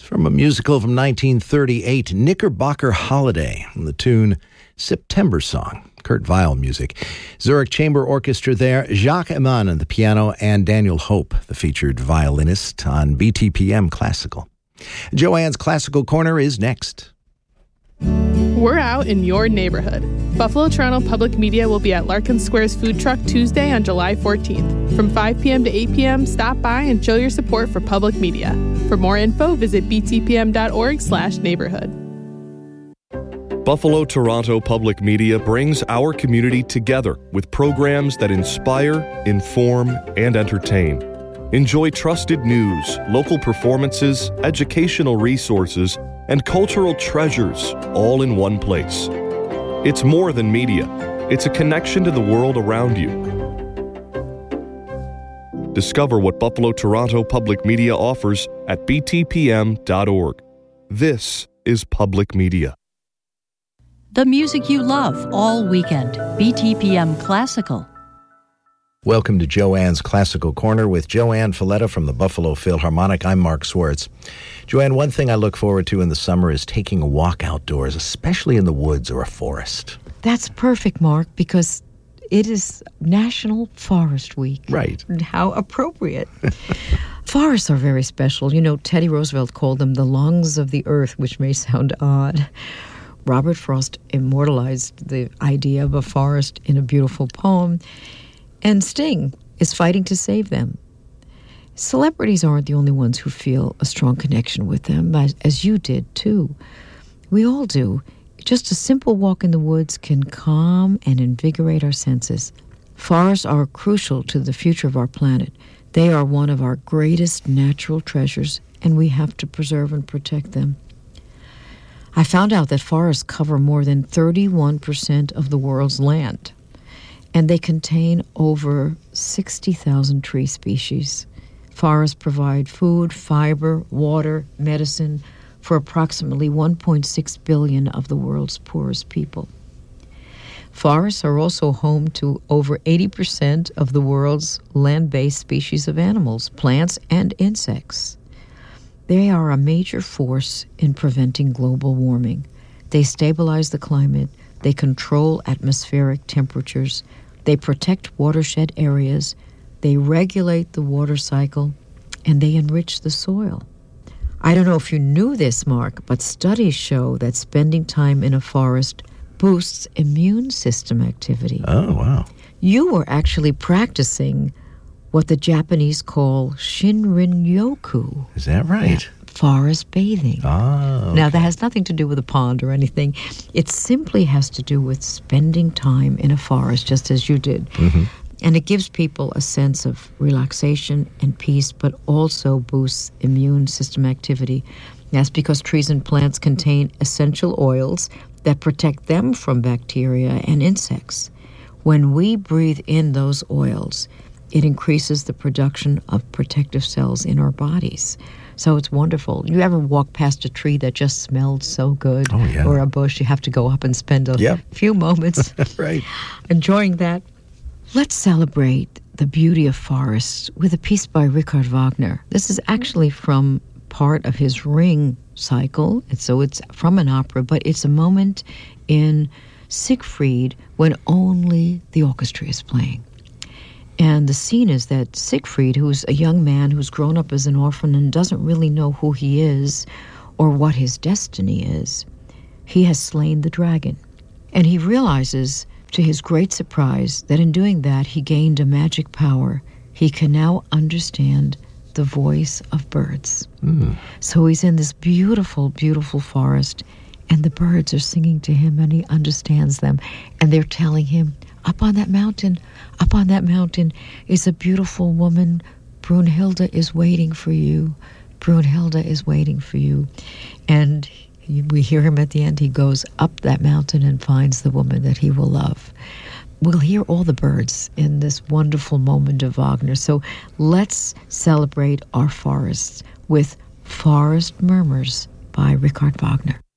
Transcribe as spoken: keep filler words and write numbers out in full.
from a musical from nineteen thirty-eight, Knickerbocker Holiday, and the tune September Song. Kurt Weill music. Zurich Chamber Orchestra there, Jacques Eman on the piano, and Daniel Hope, the featured violinist on B T P M Classical. Joanne's Classical Corner is next. We're out in your neighborhood. Buffalo Toronto Public Media will be at Larkin Square's food truck Tuesday on July fourteenth. From five p.m. to eight p.m., stop by and show your support for public media. For more info, visit b t p m dot org slash neighborhood. Buffalo Toronto Public Media brings our community together with programs that inspire, inform, and entertain. Enjoy trusted news, local performances, educational resources, and cultural treasures all in one place. It's more than media. It's a connection to the world around you. Discover what Buffalo Toronto Public Media offers at b t p m dot org. This is public media. The music you love all weekend. B T P M Classical. Welcome to Joanne's Classical Corner with Joanne Falletta from the Buffalo Philharmonic. I'm Mark Swartz. Joanne, one thing I look forward to in the summer is taking a walk outdoors, especially in the woods or a forest. That's perfect, Mark, because it is National Forest Week. Right. And how appropriate. Forests are very special. You know, Teddy Roosevelt called them the lungs of the earth, which may sound odd. Robert Frost immortalized the idea of a forest in a beautiful poem, and Sting is fighting to save them. Celebrities aren't the only ones who feel a strong connection with them, as, as you did too. We all do. Just a simple walk in the woods can calm and invigorate our senses. Forests are crucial to the future of our planet. They are one of our greatest natural treasures, and we have to preserve and protect them. I found out that forests cover more than thirty-one percent of the world's land, and they contain over sixty thousand tree species. Forests provide food, fiber, water, medicine for approximately one point six billion of the world's poorest people. Forests are also home to over eighty percent of the world's land-based species of animals, plants, and insects. They are a major force in preventing global warming. They stabilize the climate, they control atmospheric temperatures, they protect watershed areas, they regulate the water cycle, and they enrich the soil. I don't know if you knew this, Mark, but studies show that spending time in a forest boosts immune system activity. Oh, wow. You were actually practicing what the Japanese call Shinrin-yoku. Is that right? Forest bathing. Ah, okay. Now, that has nothing to do with a pond or anything. It simply has to do with spending time in a forest, just as you did. Mm-hmm. And it gives people a sense of relaxation and peace, but also boosts immune system activity. That's because trees and plants contain essential oils that protect them from bacteria and insects. When we breathe in those oils, it increases the production of protective cells in our bodies. So it's wonderful. You ever walk past a tree that just smelled so good? Oh, yeah. Or a bush, you have to go up and spend a Yep. few moments Right. enjoying that. Let's celebrate the beauty of forests with a piece by Richard Wagner. This is actually from part of his Ring cycle, and so it's from an opera, but it's a moment in Siegfried when only the orchestra is playing. And the scene is that Siegfried, who's a young man who's grown up as an orphan and doesn't really know who he is or what his destiny is, he has slain the dragon. And he realizes, to his great surprise, that in doing that he gained a magic power. He can now understand the voice of birds. Mm. So he's in this beautiful, beautiful forest, and the birds are singing to him, and he understands them. And they're telling him, up on that mountain, up on that mountain is a beautiful woman. Brunhilde is waiting for you. Brunhilde is waiting for you. And we hear him at the end. He goes up that mountain and finds the woman that he will love. We'll hear all the birds in this wonderful moment of Wagner. So let's celebrate our forests with Forest Murmurs by Richard Wagner.